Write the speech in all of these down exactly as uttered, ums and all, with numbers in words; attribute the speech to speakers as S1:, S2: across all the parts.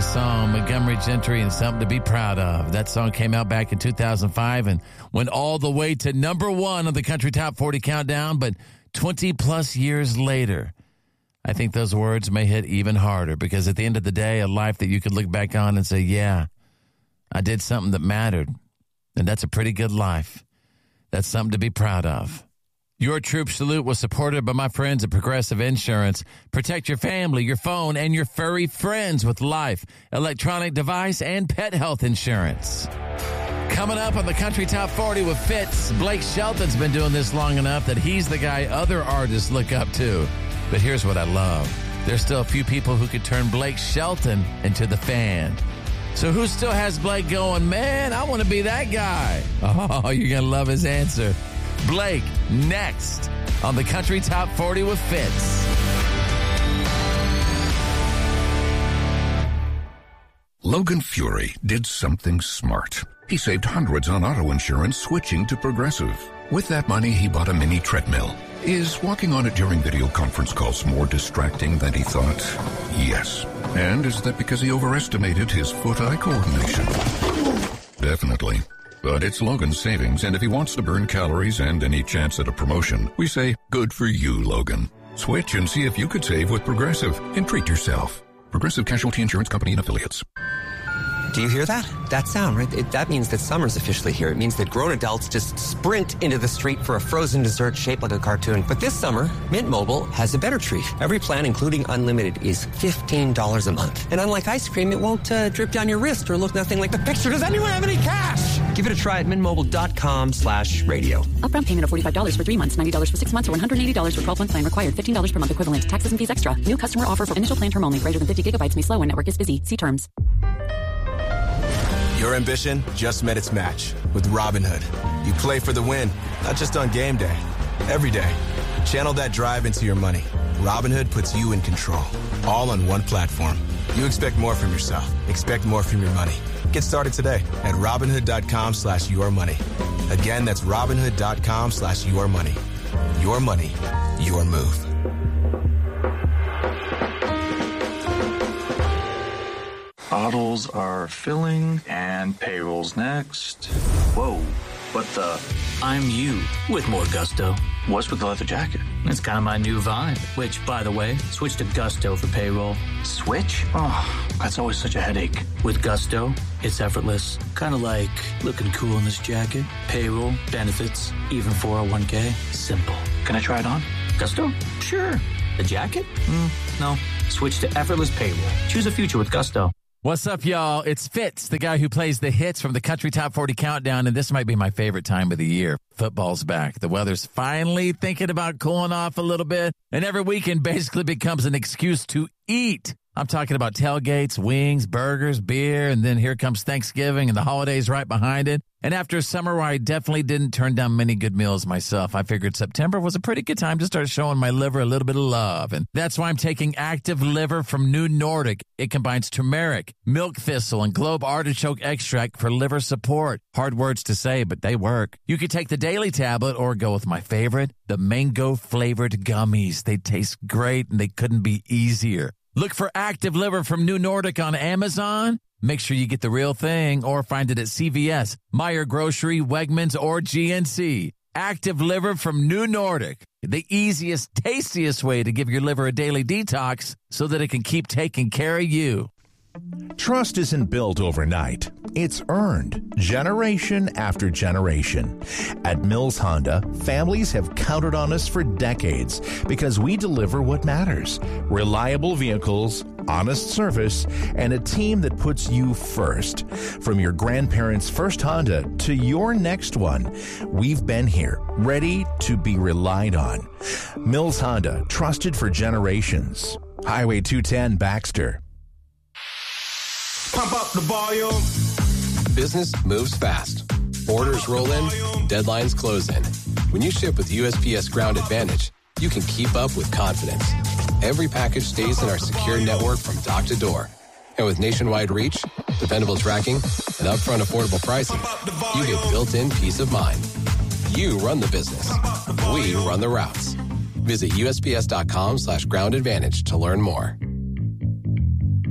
S1: song, Montgomery Gentry, and Something to Be Proud Of. That song came out back in two thousand five and went all the way to number one on the Country Top forty Countdown, but twenty plus years later, I think those words may hit even harder, because at the end of the day, a life that you could look back on and say, yeah, I did something that mattered, and that's a pretty good life. That's something to be proud of. Your Troop Salute was supported by my friends at Progressive Insurance. Protect your family, your phone, and your furry friends with life, electronic device, and pet health insurance. Coming up on the Country Top forty with Fitz, Blake Shelton's been doing this long enough that he's the guy other artists look up to. But here's what I love. There's still a few people who could turn Blake Shelton into the fan. So who still has Blake going, man, I want to be that guy? Oh, you're going to love his answer. Blake, next on the Country Top forty with Fitz.
S2: Logan Fury did something smart. He saved hundreds on auto insurance switching to Progressive. With that money, he bought a mini treadmill. Is walking on it during video conference calls more distracting than he thought? Yes. And is that because he overestimated his foot-eye coordination? Definitely. But it's Logan's savings, and if he wants to burn calories and any chance at a promotion, we say, good for you, Logan. Switch and see if you could save with Progressive and treat yourself. Progressive Casualty Insurance Company and Affiliates.
S3: Do you hear that? That sound, right? It, that means that summer's officially here. It means that grown adults just sprint into the street for a frozen dessert shaped like a cartoon. But this summer, Mint Mobile has a better treat. Every plan, including unlimited, is fifteen dollars a month. And unlike ice cream, it won't uh, drip down your wrist or look nothing like the picture. Does anyone have any cash? Give it a try at mintmobile.com slash radio.
S4: Upfront payment of forty-five dollars for three months, ninety dollars for six months, or one hundred eighty dollars for twelve-month plan required. fifteen dollars per month equivalent. Taxes and fees extra. New customer offer for initial plan term only. Greater than fifty gigabytes may slow when network is busy. See terms.
S5: Your ambition just met its match with Robinhood. You play for the win, not just on game day, every day. Channel that drive into your money. Robinhood puts you in control, all on one platform. You expect more from yourself. Expect more from your money. Get started today at Robinhood.com slash your money. Again, that's Robinhood.com slash your money. Your money, your move.
S6: Bottles are filling and payroll's next. Whoa, what the?
S7: I'm you with more gusto.
S6: What's with the leather jacket?
S7: It's kind of my new vibe, which, by the way, switch to Gusto for payroll.
S6: Switch? Oh, that's always such a headache.
S7: With Gusto, it's effortless. Kind of like looking cool in this jacket. Payroll, benefits, even four oh one k. Simple.
S6: Can I try it on?
S7: Gusto? Sure. The jacket? Mm, no. Switch to effortless payroll. Choose a future with Gusto.
S1: What's up, y'all? It's Fitz, the guy who plays the hits from the Country Top forty Countdown, and this might be my favorite time of the year. Football's back. The weather's finally thinking about cooling off a little bit, and every weekend basically becomes an excuse to eat. I'm talking about tailgates, wings, burgers, beer, and then here comes Thanksgiving and the holidays right behind it. And after a summer where I definitely didn't turn down many good meals myself, I figured September was a pretty good time to start showing my liver a little bit of love. And that's why I'm taking Active Liver from New Nordic. It combines turmeric, milk thistle, and globe artichoke extract for liver support. Hard words to say, but they work. You could take the daily tablet or go with my favorite, the mango-flavored gummies. They taste great, and they couldn't be easier. Look for Active Liver from New Nordic on Amazon. Make sure you get the real thing or find it at C V S, Meijer Grocery, Wegmans, or G N C. Active Liver from New Nordic. The easiest, tastiest way to give your liver a daily detox so that it can keep taking care of you.
S8: Trust isn't built overnight. It's earned generation after generation. At Mills Honda, families have counted on us for decades because we deliver what matters. Reliable vehicles, honest service, and a team that puts you first. From your grandparents' first Honda to your next one, we've been here, ready to be relied on. Mills Honda, trusted for generations. Highway two ten, Baxter.
S9: Pump up the volume.
S5: Business moves fast. Orders roll in, deadlines close in. When you ship with U S P S Ground Advantage, you can keep up with confidence. Every package stays in our secure network from dock to door. And with nationwide reach, dependable tracking, and upfront affordable pricing, you get built-in peace of mind. You run the business. We run the routes. Visit U S P S dot com slash ground advantage to learn more.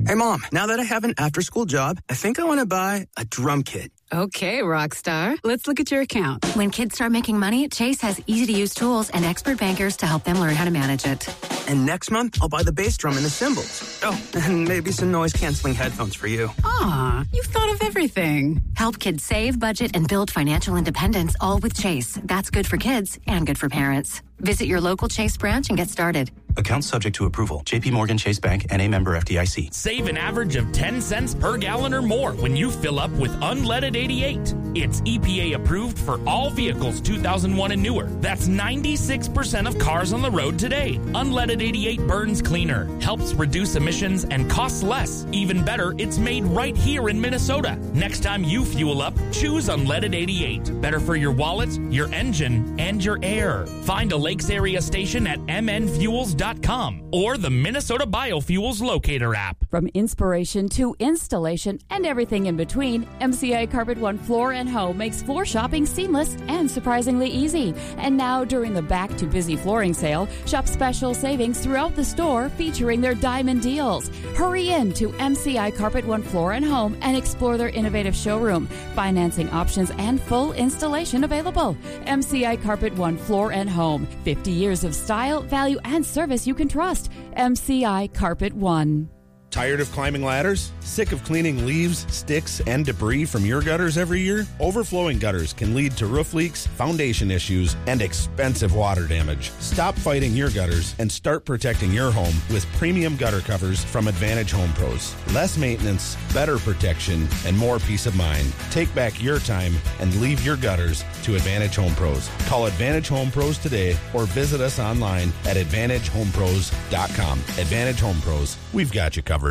S9: Hey, Mom, now that I have an after-school job, I think I want to buy a drum kit.
S10: Okay, rock star. Let's look at your account.
S11: When kids start making money, Chase has easy-to-use tools and expert bankers to help them learn how to manage it.
S9: And next month, I'll buy the bass drum and the cymbals. Oh, and maybe some noise-canceling headphones for you.
S10: Aw, you've thought of everything.
S11: Help kids save, budget, and build financial independence, all with Chase. That's good for kids and good for parents. Visit your local Chase branch and get started.
S12: Account subject to approval. J P Morgan Chase Bank, N A member F D I C.
S13: Save an average of ten cents per gallon or more when you fill up with Unleaded eighty-eight. It's E P A approved for all vehicles two thousand one and newer. That's ninety-six percent of cars on the road today. Unleaded eighty-eight burns cleaner, helps reduce emissions, and costs less. Even better, it's made right here in Minnesota. Next time you fuel up, choose Unleaded eighty-eight. Better for your wallet, your engine, and your air. Find a Lakes area station at m n fuels dot com or the Minnesota Biofuels Locator app.
S14: From inspiration to installation and everything in between, M C I Carpet One Floor and Home makes floor shopping seamless and surprisingly easy. And now during the Back to Busy Flooring Sale, shop special savings throughout the store featuring their diamond deals. Hurry in to M C I Carpet One Floor and Home and explore their innovative showroom. Financing options and full installation available. M C I Carpet One Floor and Home. fifty years of style, value, and service you can trust. M C I Carpet One.
S15: Tired of climbing ladders? Sick of cleaning leaves, sticks, and debris from your gutters every year? Overflowing gutters can lead to roof leaks, foundation issues, and expensive water damage. Stop fighting your gutters and start protecting your home with premium gutter covers from Advantage Home Pros. Less maintenance, better protection, and more peace of mind. Take back your time and leave your gutters to Advantage Home Pros. Call Advantage Home Pros today or visit us online at advantage home pros dot com. Advantage Home Pros, we've got you covered.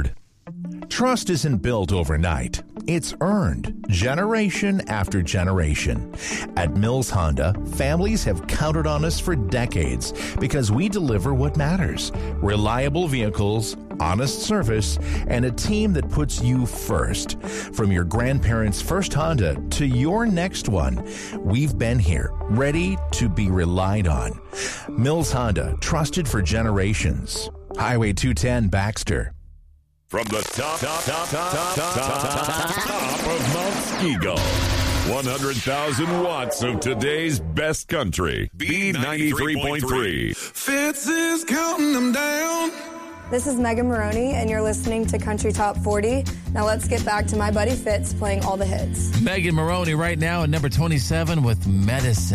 S8: Trust isn't built overnight. It's earned generation after generation. At Mills Honda, families have counted on us for decades because we deliver what matters. Reliable vehicles, honest service, and a team that puts you first. From your grandparents' first Honda to your next one, we've been here, ready to be relied on. Mills Honda, trusted for generations. Highway two ten, Baxter.
S16: From the top, top, top, top, top, top, top, top of Mount Skigo, one hundred thousand watts of today's best country. B ninety-three point three.
S17: Fitz is counting them down.
S18: This is Megan Maroney, and you're listening to Country Top forty. Now let's get back to my buddy Fitz playing all the hits.
S1: Megan Maroney right now at number twenty-seven with Medicine.